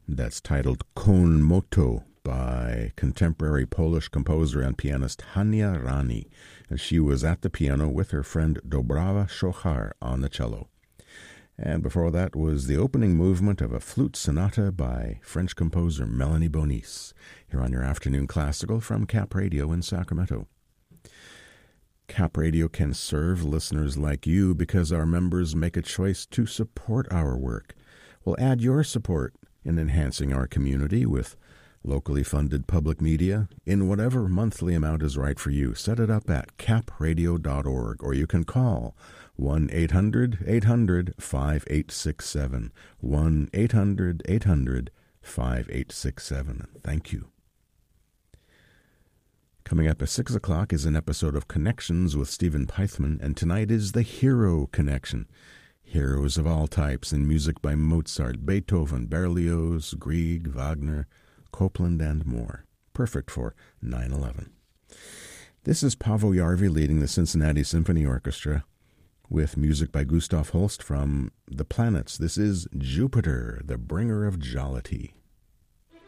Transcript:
that's titled Kon Moto by contemporary Polish composer and pianist Hania Rani. And she was at the piano with her friend Dobrawa Shochar on the cello. And before that was the opening movement of a flute sonata by French composer Melanie Bonis, here on your Afternoon Classical from Cap Radio in Sacramento. Cap Radio can serve listeners like you because our members make a choice to support our work. We'll add your support in enhancing our community with locally funded public media in whatever monthly amount is right for you. Set it up at capradio.org, or you can call 1-800-800-5867, 1-800-800-5867. Thank you. Coming up at 6 o'clock is an episode of Connections with Stephen Peithman, and tonight is the Hero Connection. Heroes of all types in music by Mozart, Beethoven, Berlioz, Grieg, Wagner, Copland, and more. Perfect for 9/11. This is Paavo Järvi leading the Cincinnati Symphony Orchestra with music by Gustav Holst from The Planets. This is Jupiter, the Bringer of Jollity.